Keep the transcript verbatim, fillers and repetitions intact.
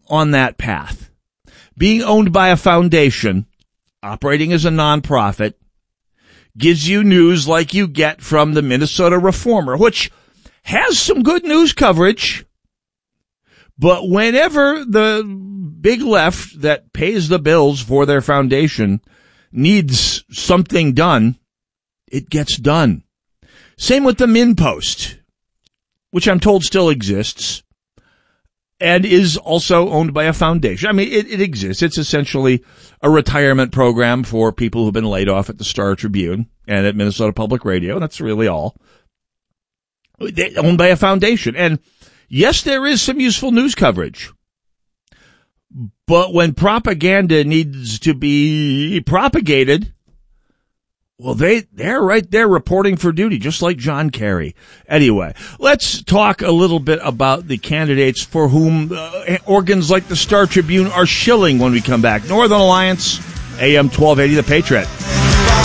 on that path. Being owned by a foundation, operating as a nonprofit, gives you news like you get from the Minnesota Reformer, which has some good news coverage. But whenever the big left that pays the bills for their foundation needs something done, it gets done. Same with the MinnPost, which I'm told still exists and is also owned by a foundation. I mean, it, it exists. It's essentially a retirement program for people who've been laid off at the Star Tribune and at Minnesota Public Radio. That's really all. They're owned by a foundation. And yes, there is some useful news coverage. But when propaganda needs to be propagated, well, they, they're right there reporting for duty, just like John Kerry. Anyway, let's talk a little bit about the candidates for whom uh, organs like the Star Tribune are shilling when we come back. Northern Alliance, A M twelve eighty, The Patriot.